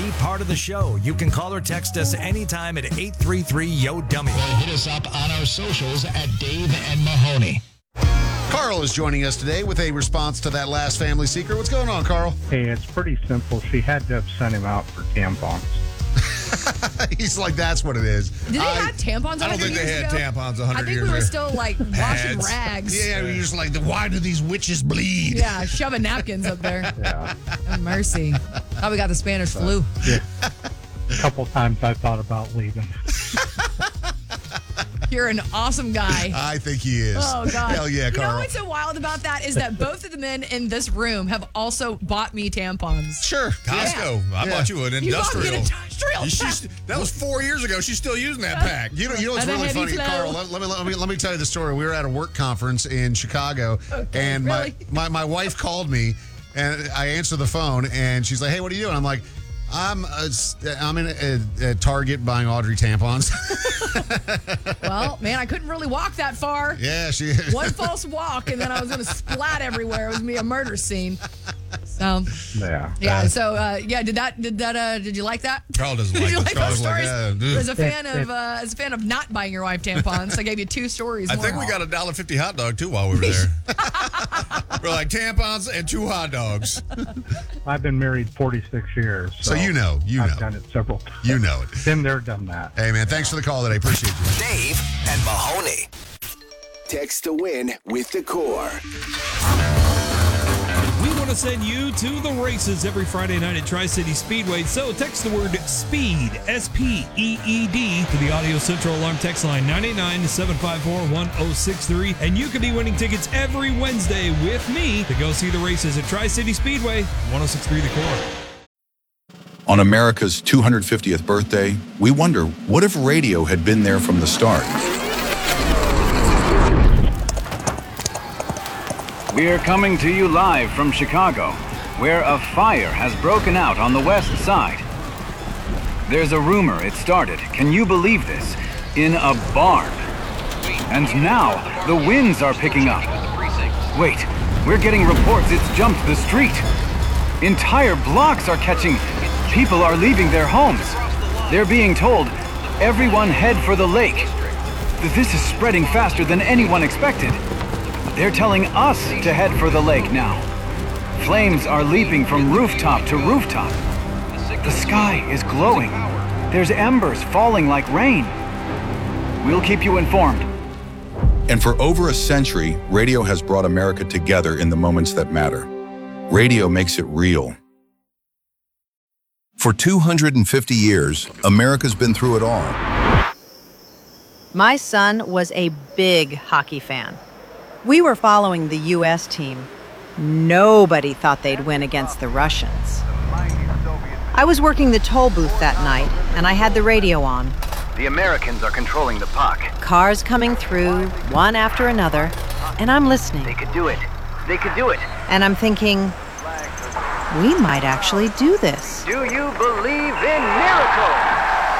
be part of the show. You can call or text us anytime at 833-YO-DUMMY. Hit us up on our socials at Dave and Mahoney. Carl is joining us today with a response to that last family secret. What's going on, Carl? Hey, it's pretty simple. She had to have sent him out for tampons. He's like, that's what it is. Did they have tampons? I don't think they had tampons 100 years ago. I think we were still like washing rags. Yeah, you're just like, why do these witches bleed? Yeah, shoving napkins up there. Yeah. Oh, mercy. Probably got the Spanish flu. Yeah. A couple times I thought about leaving. You're an awesome guy. I think he is. Oh, God. Hell yeah, Carl. You know what's so wild about that is that both of the men in this room have also bought me tampons. Sure. Costco. I bought you an You bought me industrial. an industrial pack. That was 4 years ago. She's still using that pack. You know what's Are they really heavy funny, flow? Carl? Let me tell you the story. We were at a work conference in Chicago, and really? my wife called me, and I answered the phone, and she's like, "Hey, what are you doing?" I'm like, I'm in a Target buying Audrey tampons. Well, man, I couldn't really walk that far. Yeah, she. One false walk, and then I was going to splat everywhere. It was me a murder scene. So Yeah. Did you like that? Carl doesn't Did like you this. like Carl's those like, stories? yeah, As a fan of not buying your wife tampons, I gave you two stories. I think we got a $1.50 hot dog too while we were there. We're like tampons and 2 hot dogs. I've been married 46 years. So you know. I've done it several times. You know it. Been there, done that. Hey, man, thanks for the call today. Appreciate you. Dave and Mahoney. Text to win with the Core. We want to send you to the races every Friday night at Tri-City Speedway. So text the word SPEED, S-P-E-E-D, to the Audio Central Alarm text line 989-754-1063. And you could be winning tickets every Wednesday with me to go see the races at Tri-City Speedway, 1063 The Core. On America's 250th birthday, we wonder, what if radio had been there from the start? We're coming to you live from Chicago, where a fire has broken out on the west side. There's a rumor it started, can you believe this, in a barn. And now, the winds are picking up. Wait, we're getting reports it's jumped the street. Entire blocks are catching. People are leaving their homes. They're being told, everyone head for the lake. This is spreading faster than anyone expected. They're telling us to head for the lake now. Flames are leaping from rooftop to rooftop. The sky is glowing. There's embers falling like rain. We'll keep you informed. And for over a century, radio has brought America together in the moments that matter. Radio makes it real. For 250 years, America's been through it all. My son was a big hockey fan. We were following the U.S. team. Nobody thought they'd win against the Russians. I was working the toll booth that night, and I had the radio on. The Americans are controlling the puck. Cars coming through, one after another, and I'm listening. They could do it. They could do it. And I'm thinking, we might actually do this. Do you believe in miracles?